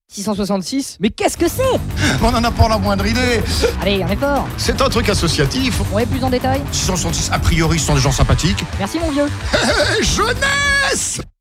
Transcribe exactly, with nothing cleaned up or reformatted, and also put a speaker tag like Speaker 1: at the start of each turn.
Speaker 1: six cent soixante-six? Mais qu'est-ce que c'est?
Speaker 2: On n'en a pas la moindre idée.
Speaker 1: Allez, un effort.
Speaker 2: C'est un truc associatif.
Speaker 1: On est plus en détail?
Speaker 2: six cent soixante-six, a priori, ce sont des gens sympathiques.
Speaker 1: Merci mon vieux.
Speaker 2: Jeunesse!